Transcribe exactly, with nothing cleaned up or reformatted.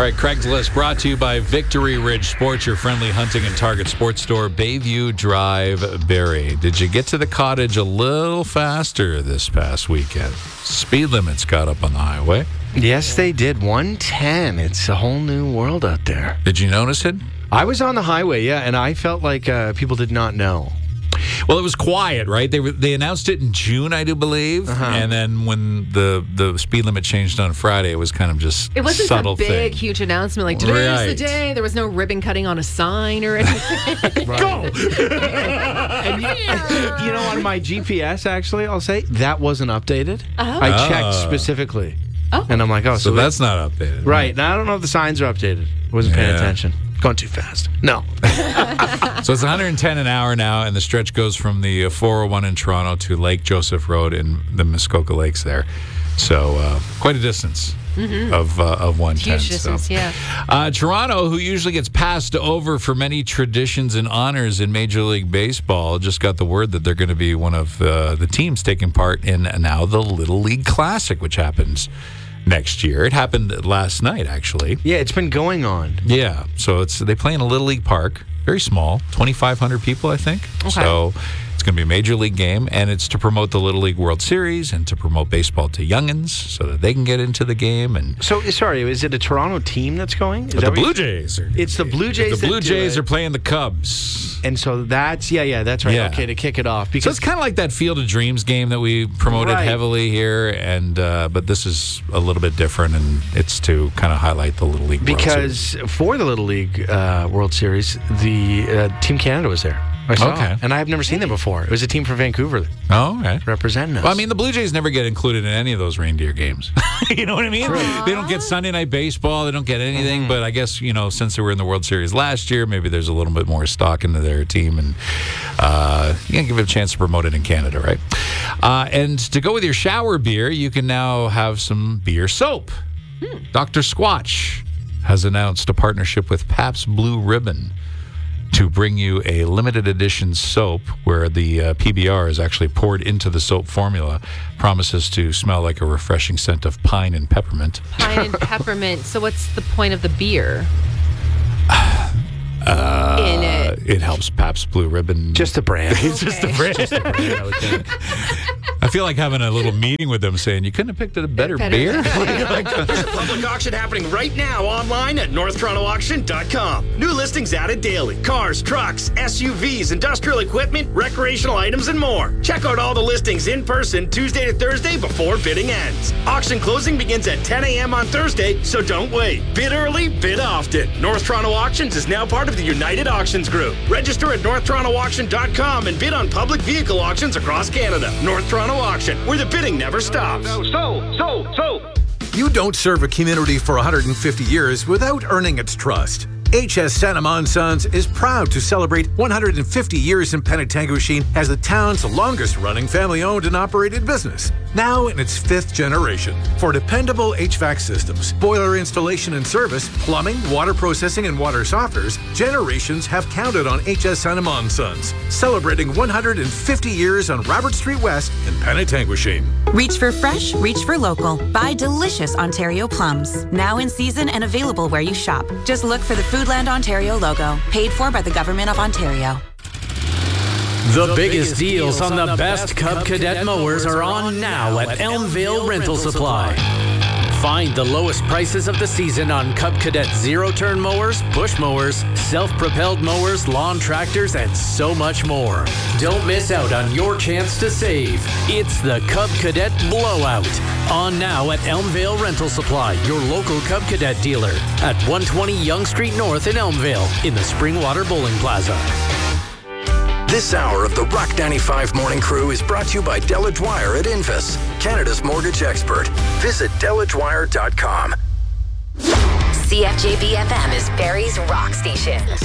All right, Craigslist brought to you by Victory Ridge Sports, your friendly hunting and target sports store, Bayview Drive, Barrie. Did you get to the cottage a little faster this past weekend? Speed limits got up on the highway. Yes, they did. one ten. It's a whole new world out there. Did you notice it? I was on the highway, yeah, and I felt like uh, people did not know. Well, it was quiet, right? They were, they announced it in June, I do believe, uh-huh. and then when the, the speed limit changed on Friday, it was kind of just it wasn't subtle a big, thing. huge announcement like today's right. the day. There was no ribbon cutting on a sign or anything. Go! And you, you know, on my G P S, actually, I'll say that wasn't updated. Oh. I checked Oh. specifically, Oh. and I'm like, oh, So, so, that's not updated. right. Now I don't know if the signs are updated. Wasn't paying Yeah. attention. Going too fast. No. So it's one hundred ten an hour now, and the stretch goes from the four oh one in Toronto to Lake Joseph Road in the Muskoka Lakes there. So uh, quite a distance mm-hmm. of uh, of one ten. Huge distance, so. yeah. Uh, Toronto, who usually gets passed over for many traditions and honors in Major League Baseball, just got the word that they're going to be one of uh, the teams taking part in now the Little League Classic, which happens next year. It happened last night, actually. Yeah, it's been going on. Yeah, so it's they play in a Little League park, very small, twenty-five hundred people, I think. Okay. So it's going to be a major league game, and it's to promote the Little League World Series and to promote baseball to youngins so that they can get into the game. And So, sorry, is it a Toronto team that's going? Is but that the what you- Blue Jays are. It's the Blue Jays The Blue that do Jays it. are playing the Cubs. And so that's, yeah, yeah, that's right. Yeah. Okay, to kick it off. So Because it's kind of like that Field of Dreams game that we promoted Right. heavily here, and uh, but this is a little bit different, and it's to kind of highlight the Little League World Series. Because for the Little League uh, World Series, the uh, Team Canada was there. I saw. Okay. And I have never seen them before. It was a team from Vancouver Oh, okay. representing us. Well, I mean, the Blue Jays never get included in any of those reindeer games. You know what I mean? They don't get Sunday Night Baseball. They don't get anything. Mm-hmm. But I guess, you know, since they were in the World Series last year, maybe there's a little bit more stock into their team. And uh, you can give it a chance to promote it in Canada, right? Uh, and to go with your shower beer, you can now have some beer soap. Hmm. Doctor Squatch has announced a partnership with Pabst Blue Ribbon to bring you a limited edition soap where the uh, P B R is actually poured into the soap formula. Promises to smell like a refreshing scent of pine and peppermint. Pine and peppermint. So what's the point of the beer? Uh, in it. It helps Pabst Blue Ribbon. just a brand. It's just a brand. Just a brand, I would think. I feel like having a little meeting with them saying, you couldn't have picked a better, Better. beer? There's a public auction happening right now online at north toronto auction dot com. New listings added daily. Cars, trucks, S U Vs, industrial equipment, recreational items, and more. Check out all the listings in person Tuesday to Thursday before bidding ends. Auction closing begins at ten a.m. on Thursday, so don't wait. Bid early, bid often. North Toronto Auctions is now part of the United Auctions Group. Register at north toronto auction dot com and bid on public vehicle auctions across Canada. North Toronto Auction, where the bidding never stops. So, so, so. You don't serve a community for one hundred fifty years without earning its trust. H S Sanama and Sons is proud to celebrate one hundred fifty years in Penetanguishene as the town's longest-running family-owned and operated business, now in its fifth generation. For dependable H V A C systems, boiler installation and service, plumbing, water processing, and water softeners, generations have counted on H S Sanama and Sons, celebrating one hundred fifty years on Robert Street West in Penetanguishene. Reach for fresh, reach for local. Buy delicious Ontario plums. Now in season and available where you shop. Just look for the Foodland Ontario logo. Paid for by the Government of Ontario. The biggest deals on the best Cub Cadet mowers are on now at Elmvale Rental Supply. Find the lowest prices of the season on Cub Cadet zero-turn mowers, push mowers, self-propelled mowers, lawn tractors, and so much more. Don't miss out on your chance to save. It's the Cub Cadet Blowout. On now at Elmvale Rental Supply, your local Cub Cadet dealer. At one twenty Yonge Street North in Elmvale, in the Springwater Bowling Plaza. This hour of the Rock ninety-five Morning Crew is brought to you by Delage Wire at Invis, Canada's mortgage expert. Visit delage wire dot com. C F J B F M is Barrie's rock station.